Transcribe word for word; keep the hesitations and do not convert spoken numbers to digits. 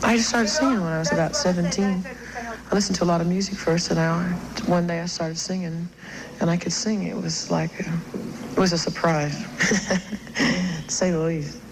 I started singing when I was about seventeen. I listened to a lot of music first, and I, one day I started singing, and I could sing. It was like, a, it was a surprise, to say the least.